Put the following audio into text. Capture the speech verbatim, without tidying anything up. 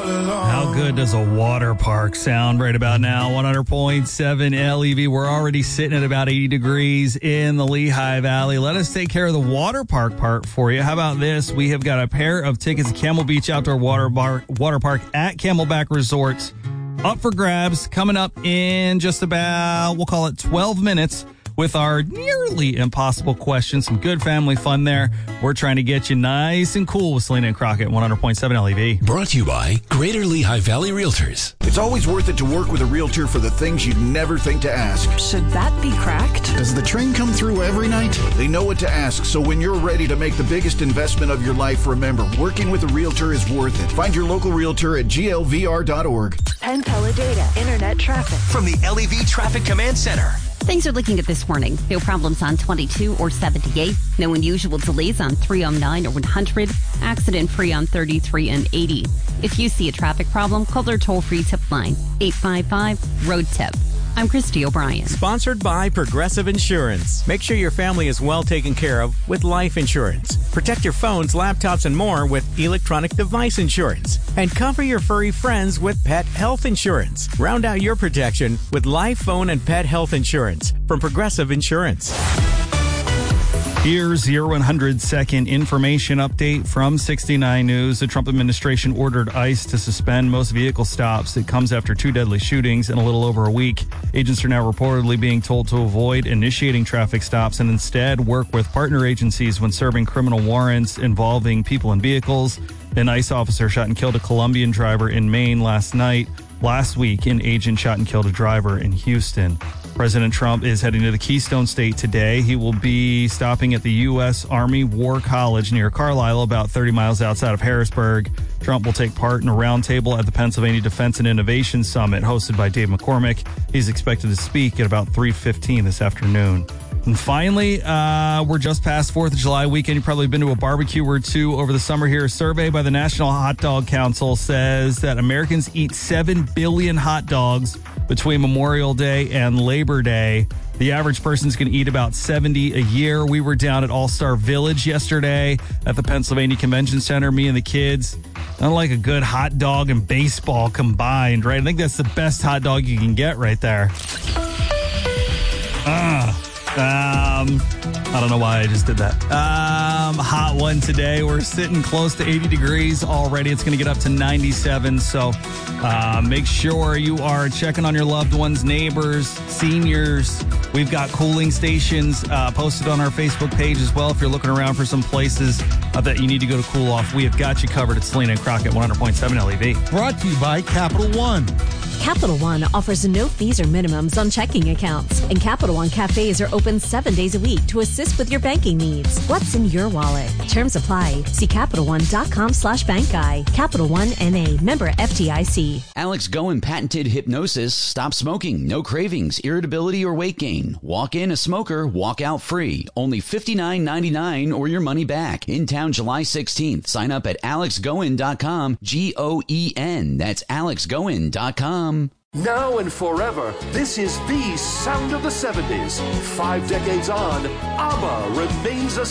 How good does a water park sound right about now? one hundred point seven L E V. We're already sitting at about eighty degrees in the Lehigh Valley. Let us take care of the water park part for you. How about this? We have got a pair of tickets to Camel Beach Outdoor Water, Bar- Water Park at Camelback Resorts up for grabs coming up in just about, we'll call it twelve minutes. With our nearly impossible question. Some good family fun there. We're trying to get you nice and cool with Selena and Crockett, one hundred point seven L E V. Brought to you by Greater Lehigh Valley Realtors. It's always worth it to work with a realtor for the things you'd never think to ask. Should that be cracked? Does the train come through every night? They know what to ask, so when you're ready to make the biggest investment of your life, remember, working with a realtor is worth it. Find your local realtor at G L V R dot org. Penn Data, Internet traffic. From the L E V Traffic Command Center. Thanks for looking at this morning. No problems on twenty-two or seventy-eight. No unusual delays on three oh nine or one hundred. Accident free on thirty-three and eighty. If you see a traffic problem, call their toll-free tip line, eight five five, road tip. I'm Christy O'Brien. Sponsored by Progressive Insurance. Make sure your family is well taken care of with life insurance. Protect your phones, laptops, and more with electronic device insurance. And cover your furry friends with pet health insurance. Round out your protection with life, phone, and pet health insurance from Progressive Insurance. Here's your one hundred second information update from sixty-nine News. The Trump administration ordered ICE to suspend most vehicle stops. It comes after two deadly shootings in a little over a week. Agents are now reportedly being told to avoid initiating traffic stops and instead work with partner agencies when serving criminal warrants involving people and vehicles. An ICE officer shot and killed a Colombian driver in Maine last night. Last week, an agent shot and killed a driver in Houston. President Trump is heading to the Keystone State today. He will be stopping at the U S. Army War College near Carlisle, about thirty miles outside of Harrisburg. Trump will take part in a roundtable at the Pennsylvania Defense and Innovation Summit hosted by Dave McCormick. He's expected to speak at about three fifteen this afternoon. And finally, uh, we're just past fourth of July weekend. You've probably been to a barbecue or two over the summer here. A survey by the National Hot Dog Council says that Americans eat seven billion hot dogs between Memorial Day and Labor Day. The average person's going to eat about seventy a year. We were down at All-Star Village yesterday at the Pennsylvania Convention Center, me and the kids. I like a good hot dog and baseball combined, right? I think that's the best hot dog you can get right there. Ah. Um, I don't know why I just did that. Um, hot one today. We're sitting close to eighty degrees already. It's going to get up to ninety-seven. So uh, make sure you are checking on your loved ones, neighbors, seniors. We've got cooling stations uh, posted on our Facebook page as well. If you're looking around for some places uh, that you need to go to cool off, we have got you covered at Selena and Crockett, one hundred point seven L E V. Brought to you by Capital One. Capital One offers no fees or minimums on checking accounts, and Capital One cafes are open seven days a week to assist with your banking needs. What's in your wallet? Terms apply. See CapitalOne.com slash bank guy. Capital One N A, member F D I C. Alex Goen patented hypnosis. Stop smoking. No cravings, irritability, or weight gain. Walk in a smoker, walk out free. Only fifty-nine ninety-nine or your money back. In town July sixteenth. Sign up at alex goen dot com. G O E N. That's alex goen dot com. Now and forever, this is the sound of the seventies. Five decades on, ABBA remains a